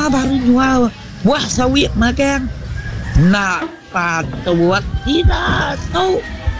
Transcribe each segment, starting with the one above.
Tua baru jual buah sawit makan. Nak patuat tidak tahu.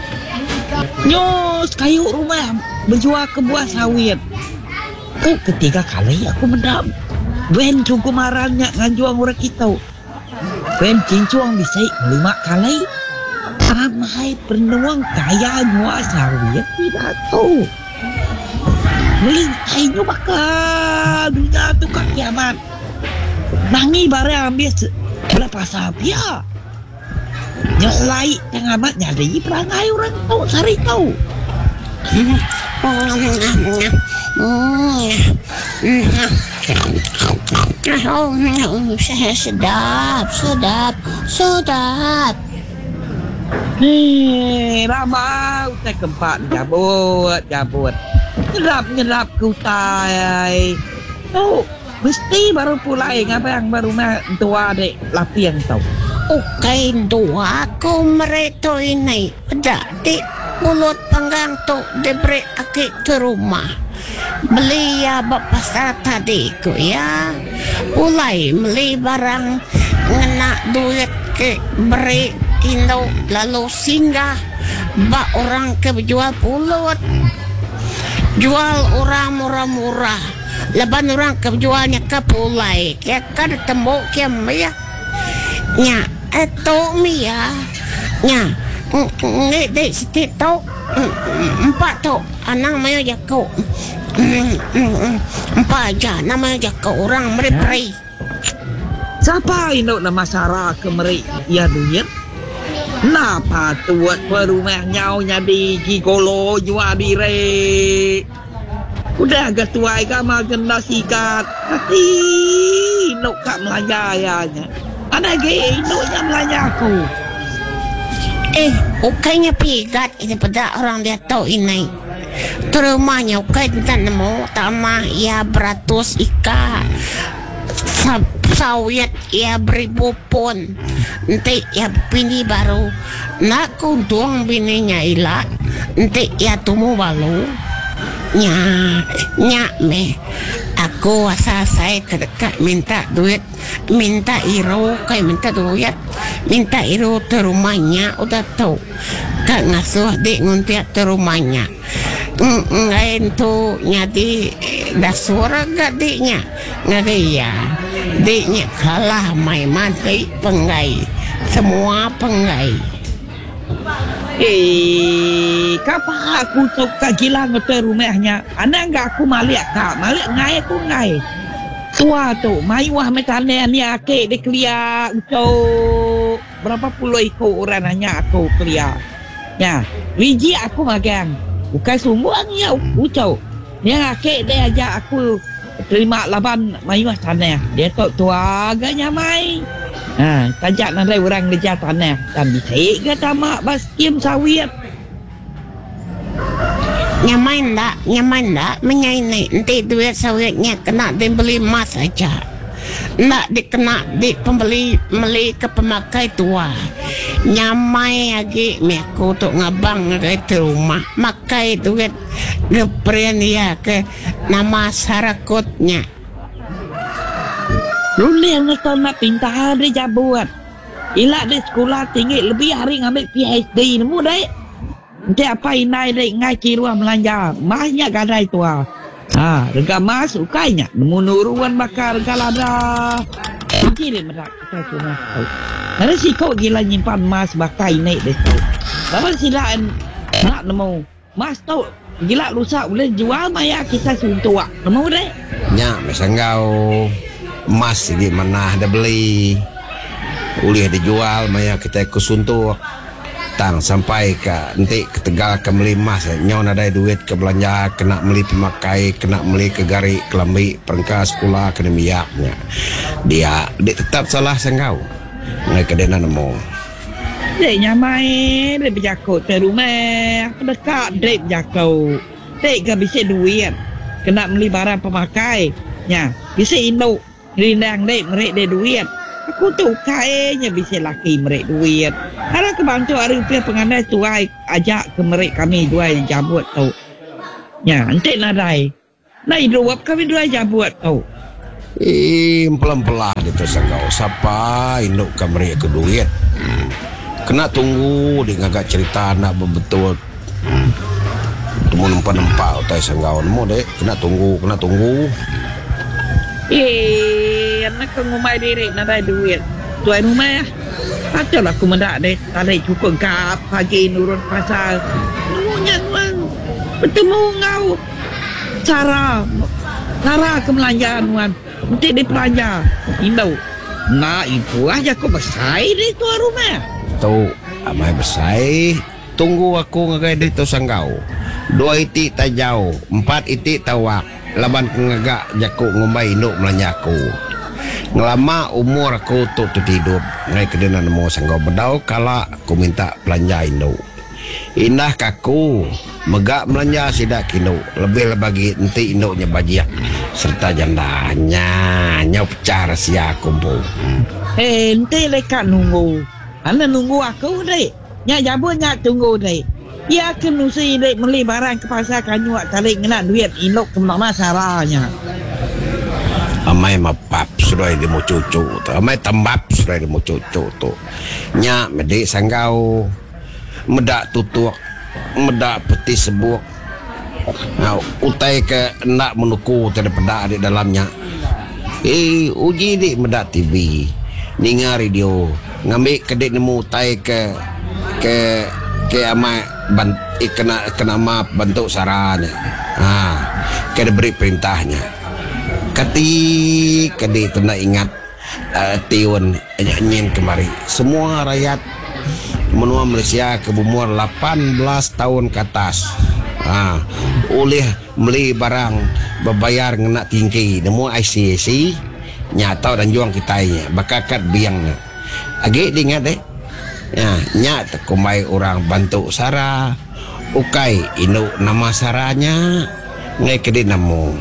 Nyos kayu rumah berjual ke buah sawit. Ketiga kali aku mendam. Ben cukup marahnya ngajuang orang kita. Ben cincuang bisa 5 kali. Ramai penuang kaya jual sawit tidak tahu. Melintainya bakal dunia tu kat kiamat. Nangi barang ambil berapa sabia. Nyelai tengah amat nyari perangai orang tahu sari tahu. Sedap. Ramai utai keempat jabut. Nyerap ke utai. Tahu, mesti baru pulai ngapa yang baru tua dek lapian tahu. Okay, dua aku mereka ini ada di mulut panggang tu diberi akik ke rumah. Beli ya pasar tadi ku ya. Mulai beli barang ngena duit ke beri Indo lalu singgah bak orang ke jual pulut. Jual orang murah-murah. Leban orang ke jualnya ke pulai. Kaya kan tembok kia ya. Nya, itu Mia. Nya, ngedek sitik tu. 4 tu. Anang mayo jako. 4 aja. Nama jako orang meri-peri. Siapa induk nama Sarah ke meri ya duit? Napa tuat perumah nyau nyadi gigolo jual diri. Udah agak tuai kama kena sikat. Hati induk kat melayanya. Ada gay induknya melaya aku. Ukainya pigat ini pada orang dia tahu ini. Terumahnya ukai tidak nemu tama ya beratus ika. Sawit ya beribu pun. Nanti ya bini baru. Nak kuntung bininya ilah. Nanti ya tumu balu. Nyak me. Aku asa saya kedekat minta duit. Minta iro kayak minta duit. Minta iro terumahnya udah tahu. Kak ngasuh dik nguntiak terumahnya. Ngain tu nyadi dasura gak diknya. Ngade ya. Diknya kalah mai mati penggai. Semua penggai. Kapa aku suka gila ngotor rumahnya. Anak enggak aku malik kak. Malik ngai aku ngai. Tua tu. Mai wah metane ni akik dia kelia. Ucau. Berapa puluh ikut orang hanya aku kelia. Ya. Wiji aku magang. Bukan sumbuangnya ucau. Yang akik dia ajak aku terima laban mai wah tanah. Dia tu tua agaknya mai. Tajak nanti orang lejar tanah dan bisa ke tamak baskim sawit. Nyaman tak menyaini nanti duit sawitnya kena dibeli emas saja. Nak dikena di pembeli meli ke pemakai tua. Nyamai lagi aku untuk ngabang ke rumah makai duit geprian dia ke nama sarakutnya. Dulu yang nak pintar dia buat. Ilak di sekolah tinggi lebih hari ngambil PhD nemu dek. Nanti apa inai dek ngai kirua melanja. Mahnya gadai tua. Rega mas ukainya. Nemu nuruan bakar galada. Tinggi dek merak kita cuma tahu. Ada si kau gila nyimpan mas bakai naik dek tahu. Lawan silaan nak nemu. Mas tahu gila rusak boleh jual maya kita suntua. Nemu dek. Nya mesangau. Emas di mana ada beli boleh dijual maya kita kusuntuk tang sampai ke nanti ke Tegal ke beli emas nyon ada duit ke belanja kena beli pemakai kena beli ke gari kelambi perangkat sekolah kena miaknya dia tetap salah sengau ngai ke dena nemu dek nyamai dek berjakau terumah dekat dek berjakau dek gak bisa duit kena beli barang pemakai nya bisa induk rindang dek merek dek duit. Aku tu kayaknya bisa laki merek duit. Ada kebantu ada rupiah pengandai tuai ajak ke merek kami dua yang jabut tau. Ya, nanti nadai. Nai dua kami dua jabut tau. pelan-pelan itu sanggau siapa induk kamari ke duit. Kena tunggu dia ngagak cerita nak betul. Temu nempak utai sanggau nemu dek kena tunggu. Anak kau ngumai diri nak ada duit. Tuan rumah ya. Patutlah aku mendak deh. Tak ada cukup kap pagi nurun pasal. Nunya nuan bertemu ngau. Cara kemelanjaan nuan. Nanti dia pelanja. Imbau. Nah itu aja aku bersai deh tuan rumah. Tu amai bersai. Tunggu aku ngagai deh tu sanggau. 2 itik tak jauh, 4 itik tawak. Laban ngagak jaku ngumbai induk melanjaku. Ngelama umur aku tu tidur. Ngai kedena nemu sanggau bedau kala aku minta belanja induk. Indah kaku megak belanja sidak induk. Lebih bagi enti induknya bajiak serta jandanya nyau pecah rahsia kumpul. Enti lekat nunggu. Anda nunggu aku deh. Nyak jabun nyak tunggu deh. Ya kenusi dek beli barang ke pasar kanyuak tarik ngena duit induk ke masaranya. Amai mapap sudah dia mau cucu tu. Amai tambap sudah dia mau cucu tu. Nyak medik sanggau medak tutuk medak peti sebuk. Nah, utai ke nak menuku daripada di dalamnya. Uji dik medak TV. Ninga radio. Ngambil kedek nemu utai ke amai kena map bentuk saranya. Kena beri perintahnya. Ketika dia nak ingat tiun nyanyian kemari. Semua rakyat menua Malaysia ke umur 18 tahun ke atas. Oleh beli barang berbayar ngena tinggi. Nemu ICAC nyata dan juang kitanya. Bakakat biangnya. Agak diingat deh. Nyak kumai orang bantu Sarah ukai induk nama saranya ngai kedai namu.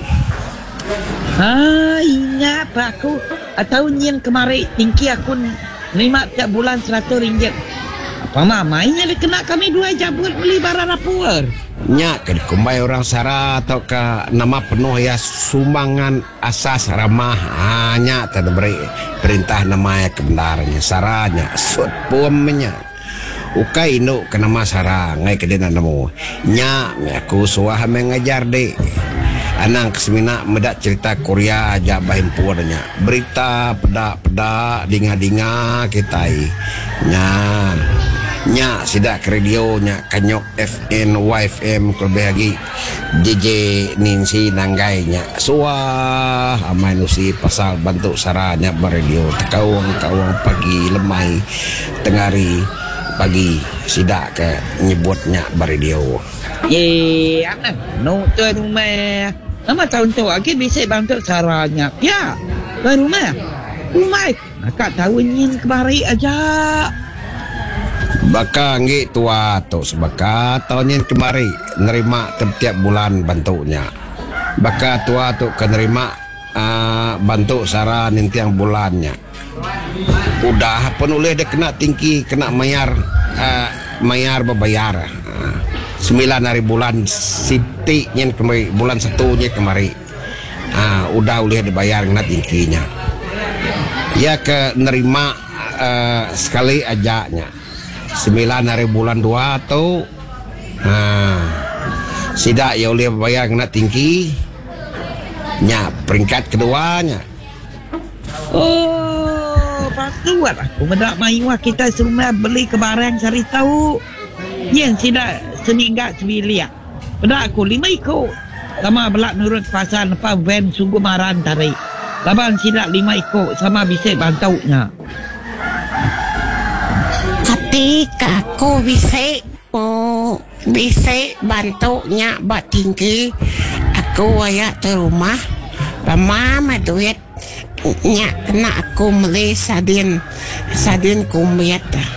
Ingat aku atau nyen kemari tinggi aku nerima tiap bulan RM100. Apa mamanya dia kena kami 2 jabut beli barang rapur. Nyak kedai kumai orang Sarah atau ke nama penuh ya sumbangan asas ramah. Nyak tak beri perintah nama kebenarannya saranya sud puamnya. Ukai induk ke nama Sarah ngai kedai nanamu. Nyak aku suah mengajar dek. Anang kesemina medak cerita Korea aja bahin puarnya. Berita pedak dinga kitai. Nya sidak radio nya kanyok FN YFM kelebih lagi JJ Ninsi nanggainya suah amai nusi pasal bantu saranya beradio tekawang pagi lemai tengari pagi sidak ke nyebutnya beradio. Anak no tuan rumah nama tahun tu lagi bisa bantu saranya ya tuan rumah nak tahu nyin kemari aja. Baka ngi tua tu sebaka tahunnya kemari nerima tiap bulan bantunya. Baka tua tu kenerima bantu Sarah nintiang bulannya. Udah penulis dia kena tinggi kena mayar berbayar. 9 hari bulan Siti nyen kemari bulan 1 nya kemari. Udah boleh dibayar kena tingginya. Ya ke nerima sekali ajaknya. 9 hari bulan 2 atau sidak ya boleh bayar kena tinggi nya peringkat keduanya. Patuat aku mendak maiwah kita semua beli ke barang cari tahu yang sidak seminggat sebilia pada aku 5 ikut sama belak nurut pasal apa van sungguh maran tarik laban sidak 5 ikut sama bisa bantunya. Ketika aku bisa bantunya buat tinggi aku ayak ke rumah mama duit nya kena aku beli sadin kumiat.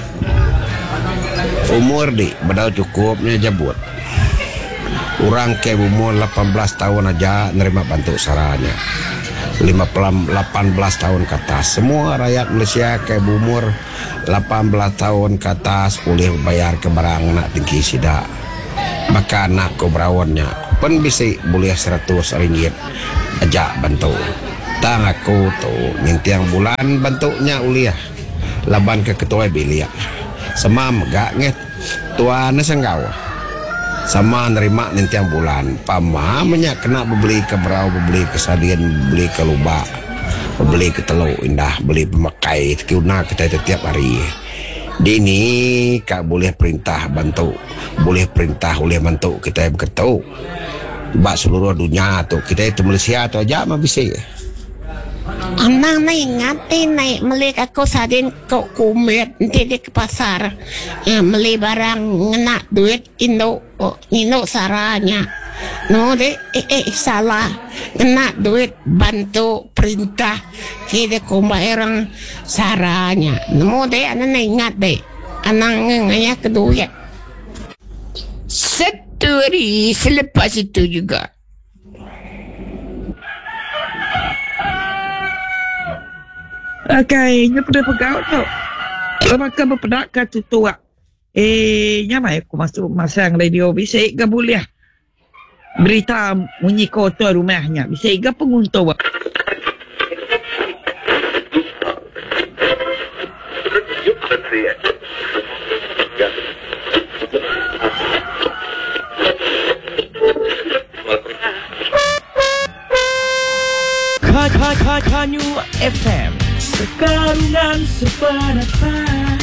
Umur di bedau cukupnya jabut orang ke umur 18 tahun aja nerima bantu saranya 18 tahun ke atas. Semua rakyat Malaysia ke umur 18 tahun ke atas boleh bayar ke barang nak tinggi sidak. Maka anak ko berawannya pun bisa boleh RM100 aja bantu. Tang aku tu mintiang bulan bentuknya uliah laban ke ketua bilik sama megak nget tuan senggau sama nerima mintiang bulan pamamnya kena beli ke berau beli ke sadian beli ke lubak beli ke teluk indah beli pemakai kiuna kita setiap hari dini kak boleh perintah bantu boleh perintah boleh bantu kita berketuk bak seluruh dunia tu kita itu Malaysia tu aja mah bisa. Anang na ingati na malik ako sa din ko kumit hindi di ke pasar meli barang ngena duit ino saranya no de salah ngena duit bantu perintah kide ko bayarang saranya no de anang na ingat de anang ngaya keduit satu hari selepas itu juga. Kayaknya pada pegawai tu. Maka berpedak kata tua. Nyamai aku masuk masang radio. Bisa ke boleh berita bunyi kotor rumahnya. Bisa ke penguntur. Kanyu FM Sekarungan sependapat.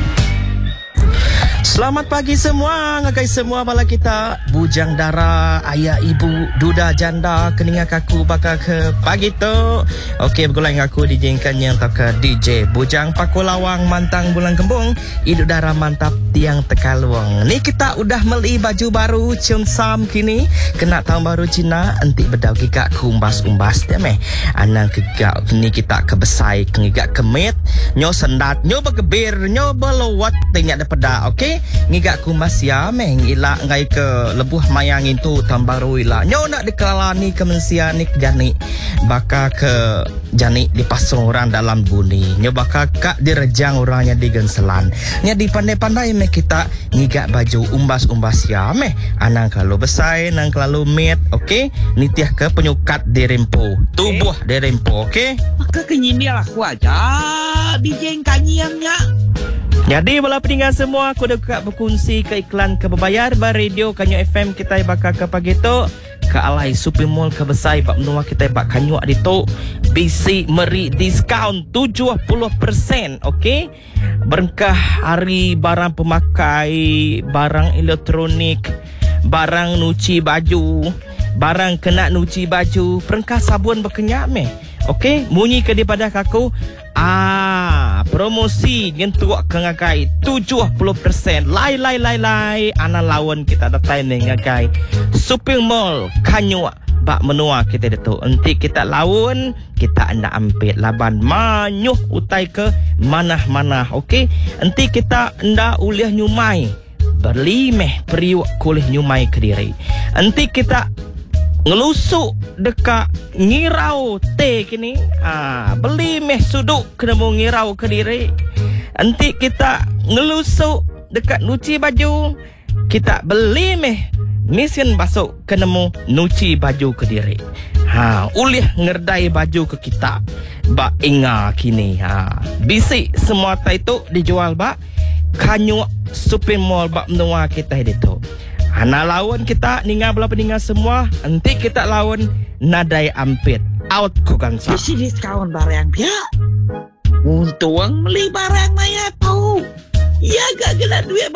Selamat pagi semua, ngakai semua bala kita bujang dara, ayah ibu, duda janda, keninga kaku bakal ke pagi tu. Okey, bergulang aku DJ yang tak ke DJ bujang pakulawang mantang bulan kembung, idu dara mantap tiang tekaluang. Ni kita udah beli baju baru cium sam kini, kena tahun baru Cina, entik bedau gigak kumbas-umbas dia meh. Anang kegak kini kita kebesai, kegak kemit, nyo sendat, nyo bergebir, nyo berlawat tinggal daripada, okey? Ngigak kumbas ya meh ila ngai ke lebuh mayang itu tambaru ila nyo nak dikalani ke mensia ni jani baka ke jani dipasung orang dalam buni nyo baka kak direjang orangnya di genselan nya di pandai-pandai meh kita ngigak baju umbas-umbas ya meh anang kalau besai nang kalau met okey nitiah ke penyukat dirempo tubuh dirempo okey maka kenyindia aku aja DJ kanyiangnya. Jadi bala pendengar semua, aku dah berkongsi ke iklan ke berbayar bar radio Kanyu FM kita bakal ke pagi tu ke alai super mall ke besai bak menua kita bak Kanyu di tu bisi meri diskaun 70%, okey? Berkah hari barang pemakai, barang elektronik, barang nuci baju, barang kena nuci baju, perengkah sabun berkenyak meh. Okey, munyi ke daripada kaku promosi nyentuak ke ngakai 70%. Lai ana lawan kita datang ni ngakai shopping mall Kanyu bak menua kita itu. Nanti kita lawan, kita anda ampit laban manyuh utai ke manah-manah. Okey, nanti kita anda uliah nyumai berli meh periuk kulih nyumai Kediri. Nanti kita ngelusuk dekat ngirau teh kini beli meh suduk kena mau ngirau Kediri. Nanti kita ngelusuk dekat nuci baju, kita beli meh mesin basuh kena mau nuci baju Kediri. Ulih ngerdai baju ke kita bak inga kini bisik semua tai tu dijual bak Kanyu super mall bak menua kita itu. Ana lawan kita ninga belah peninggal semua. Nanti kita lawan nadai ampit out ku gangsa. Isi diskaun barang pihak. Untung beli barang maya tahu. Ya gak gila duit